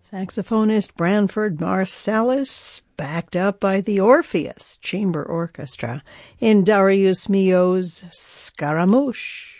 Saxophonist Branford Marsalis, backed up by the Orpheus Chamber Orchestra in Darius Milhaud's Scaramouche.